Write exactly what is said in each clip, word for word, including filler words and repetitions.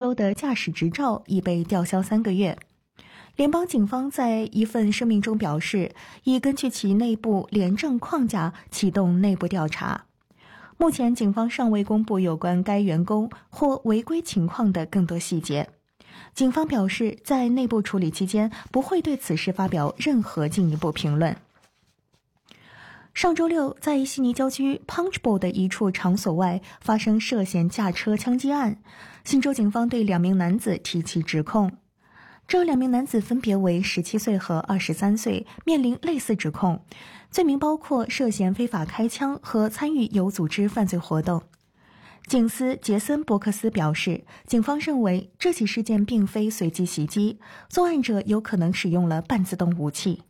州的驾驶执照已被吊销三个月。联邦警方在一份声明中表示，已根据其内部廉政框架启动内部调查。目前警方尚未公布有关该员工或违规情况的更多细节。警方表示，在内部处理期间不会对此事发表任何进一步评论。上周六，在悉尼郊区 Punchbowl 的一处场所外发生涉嫌驾车枪击案，新州警方对两名男子提起指控。这两名男子分别为十七岁和二十三岁，面临类似指控，罪名包括涉嫌非法开枪和参与有组织犯罪活动。警司杰森·伯克斯表示，警方认为这起事件并非随机袭击，作案者有可能使用了半自动武器。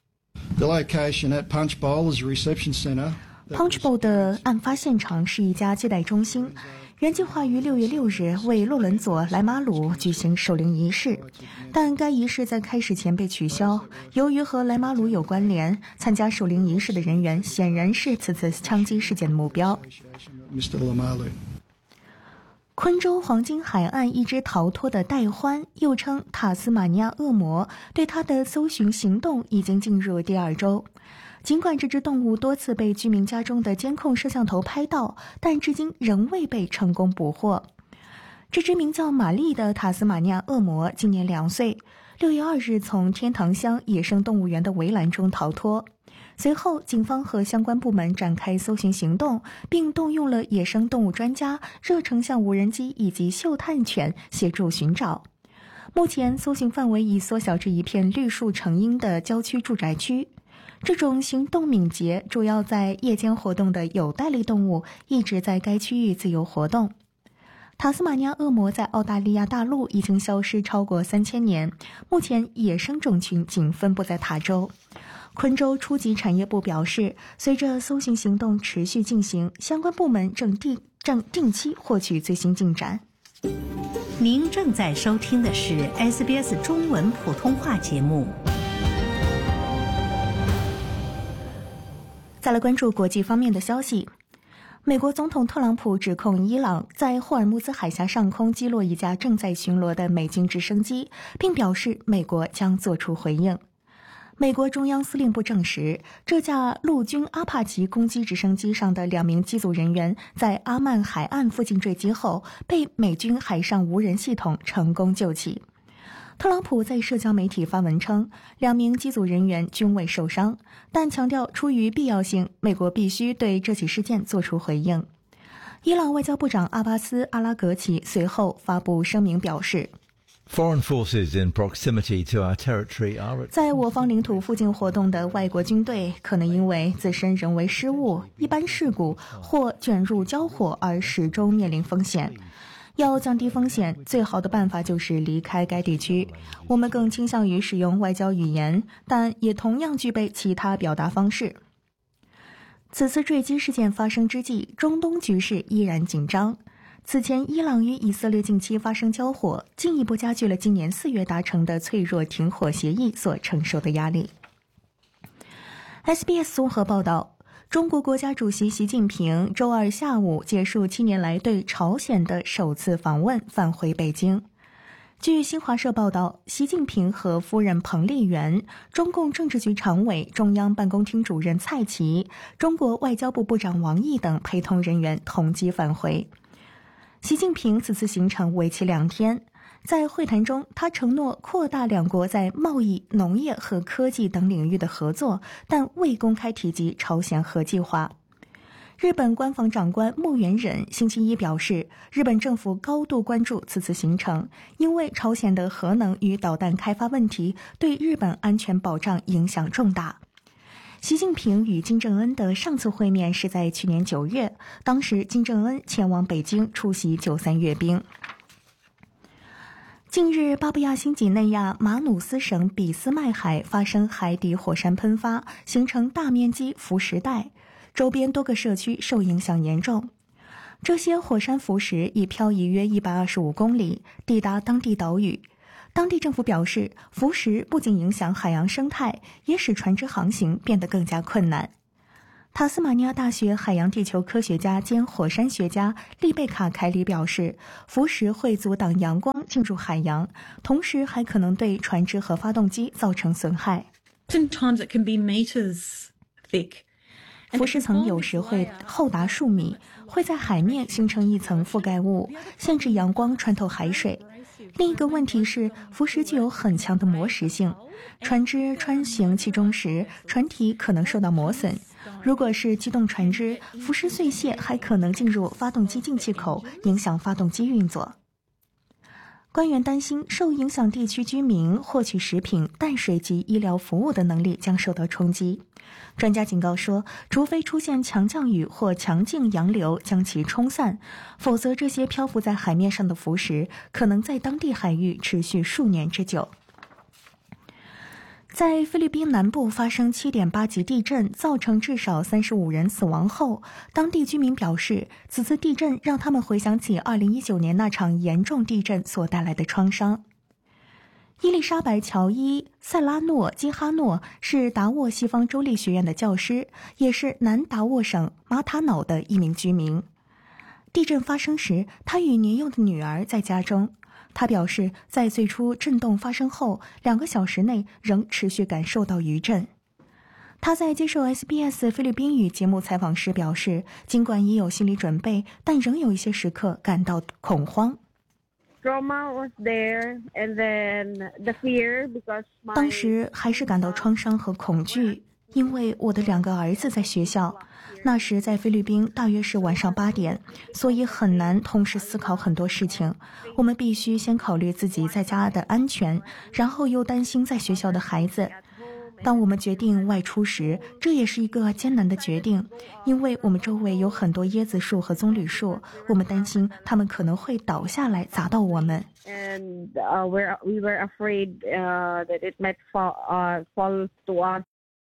The location at Punchbowl is a reception centre. Punchbowl 的案发现场是一家接待中心，原计划于六月六日为洛伦佐·莱马鲁举行守灵仪式，但该仪式在开始前被取消。由于和莱马鲁有关联，参加守灵仪式的人员显然是此次枪击事件的目标。 Mister Lamalu. 昆州黄金海岸一只逃脱的袋獾，又称塔斯马尼亚恶魔，对它的搜寻行动已经进入第二周。尽管这只动物多次被居民家中的监控摄像头拍到，但至今仍未被成功捕获。这只名叫玛丽的塔斯马尼亚恶魔今年两岁，六月二日从天堂乡野生动物园的围栏中逃脱。随后，警方和相关部门展开搜寻行动，并动用了野生动物专家、热成像无人机以及嗅探犬协助寻找。目前，搜寻范围已缩小至一片绿树成荫的郊区住宅区。这种行动敏捷、主要在夜间活动的有袋类动物一直在该区域自由活动。塔斯马尼亚恶魔在澳大利亚大陆已经消失超过三千年，目前野生种群仅分布在塔州。昆州初级产业部表示，随着搜寻行动持续进行，相关部门正定正定期获取最新进展。 您正在收听的是 S B S 中文普通话节目。 再来关注国际方面的消息。美国总统特朗普指控伊朗在霍尔木兹海峡上空击落一架正在巡逻的美军直升机，并表示美国将作出回应。美国中央司令部证实，这架陆军阿帕奇攻击直升机上的两名机组人员在阿曼海岸附近坠机后，被美军海上无人系统成功救起。特朗普在社交媒体发文称，两名机组人员均未受伤，但强调出于必要性，美国必须对这起事件作出回应。伊朗外交部长阿巴斯·阿拉格齐随后发布声明表示， Foreign forces in proximity to our territory are 在我方领土附近活动的外国军队可能因为自身人为失误、一般事故或卷入交火而始终面临风险。要降低风险，最好的办法就是离开该地区。我们更倾向于使用外交语言，但也同样具备其他表达方式。此次坠机事件发生之际，中东局势依然紧张。此前，伊朗与以色列近期发生交火，进一步加剧了今年四月达成的脆弱停火协议所承受的压力。S B S 综合报道，中国国家主席习近平周二下午结束七年来对朝鲜的首次访问，返回北京。据新华社报道，习近平和夫人彭丽媛、中共政治局常委、中央办公厅主任蔡奇、中国外交部部长王毅等陪同人员同机返回。习近平此次行程为期两天，在会谈中，他承诺扩大两国在贸易、农业和科技等领域的合作，但未公开提及朝鲜核计划。日本官房长官木原忍星期一表示，日本政府高度关注此次行程，因为朝鲜的核能与导弹开发问题对日本安全保障影响重大。习近平与金正恩的上次会面是在去年九月，当时金正恩前往北京出席九三阅兵。近日，巴布亚新几内亚马努斯省俾斯麦海发生海底火山喷发，形成大面积浮石带，周边多个社区受影响严重。这些火山浮石已漂移约一百二十五公里，抵达当地岛屿。当地政府表示，浮石不仅影响海洋生态，也使船只航行变得更加困难。 塔斯马尼亚大学海洋地球科学家兼火山学家丽贝卡·凯里表示，浮石会阻挡阳光进入海洋，同时还可能对船只和发动机造成损害。 Sometimes it can be meters thick. 浮石层有时会厚达数米，会在海面形成一层覆盖物，限制阳光穿透海水。另一个问题是，浮石具有很强的磨蚀性，船只穿行其中时，船体可能受到磨损。如果是机动船只，浮石碎屑还可能进入发动机进气口，影响发动机运作。官员担心，受影响地区居民获取食品、淡水及医疗服务的能力将受到冲击。专家警告说，除非出现强降雨或强劲洋流将其冲散，否则这些漂浮在海面上的浮石可能在当地海域持续数年之久。在菲律宾南部发生 七点八 级地震，造成至少三十五人死亡后，当地居民表示，此次地震让他们回想起二零一九年那场严重地震所带来的创伤。伊丽莎白·乔伊·塞拉诺·基哈诺是达沃西方州立学院的教师，也是南达沃省马塔瑙的一名居民。地震发生时，他与年幼的女儿在家中。他表示，在最初震动发生后两个小时内仍持续感受到余震。他在接受 S B S 菲律宾语节目采访时表示，尽管已有心理准备，但仍有一些时刻感到恐慌。 Trauma was there, and then the fear because my 当时还是感到创伤和恐惧，因为我的两个儿子在学校。那时在菲律宾大约是晚上八点，所以很难同时思考很多事情。我们必须先考虑自己在家的安全，然后又担心在学校的孩子。当我们决定外出时，这也是一个艰难的决定，因为我们周围有很多椰子树和棕榈树，我们担心它们可能会倒下来砸到我们。 and uh, we're, we were afraid uh, that it might fall, uh, fall to us.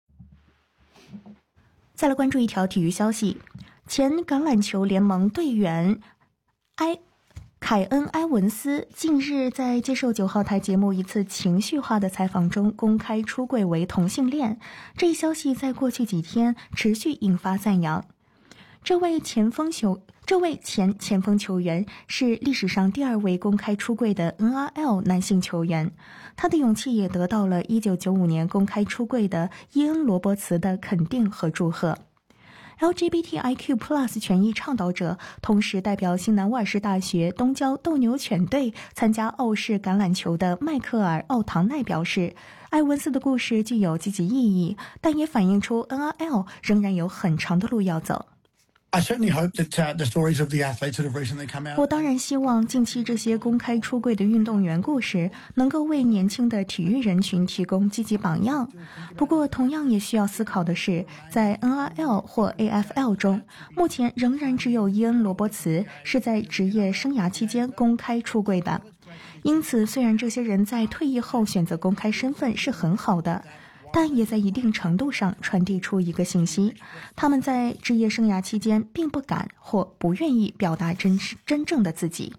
再来关注一条体育消息，前橄榄球联盟队员埃凯恩·埃文斯近日在接受九号台节目一次情绪化的采访中公开出柜为同性恋，这一消息在过去几天持续引发赞扬。这位前锋球这位前前锋球员是历史上第二位公开出柜的 N R L 男性球员，他的勇气也得到了一九九五年公开出柜的伊恩·罗伯茨的肯定和祝贺。L G B T I Q plus 权益倡导者，同时代表新南威尔士大学东郊斗牛犬队参加澳式橄榄球的迈克尔·奥唐奈表示，埃文斯的故事具有积极意义，但也反映出 N R L 仍然有很长的路要走。 I certainly hope that uh, the stories of the athletes that have recently come out. 我当然希望近期这些公开出柜的运动员故事能够为年轻的体育人群提供积极榜样。不过，同样也需要思考的是，在 N R L 或 A F L 中，目前仍然只有伊恩·罗伯茨是在职业生涯期间公开出柜的。因此，虽然这些人在退役后选择公开身份是很好的，但也在一定程度上传递出一个信息，他们在职业生涯期间并不敢或不愿意表达真实真正的自己。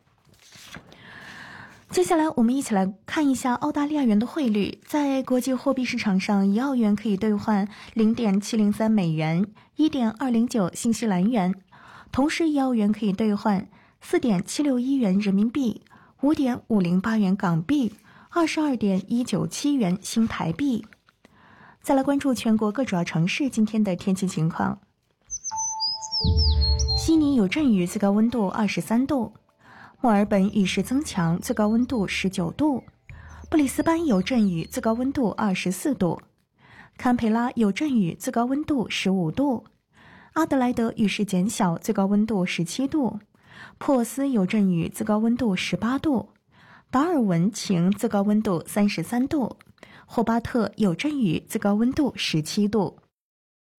接下来我们一起来看一下澳大利亚元的汇率。在国际货币市场上，一澳元可以兑换 零点七零三 美元， 一点二零九 新西兰元，同时一澳元可以兑换 四点七六一 元人民币， 五点五零八 元港币， 二十二点一九七 元新台币。再来关注全国各主要城市今天的天气情况。悉尼有阵雨，最高温度二十三度；墨尔本雨势增强，最高温度十九度；布里斯班有阵雨，最高温度二十四度；堪培拉有阵雨，最高温度十五度；阿德莱德雨势减小，最高温度十七度；珀斯有阵雨，最高温度十八度；达尔文晴，最高温度三十三度；霍巴特有阵雨，最高温度十七度。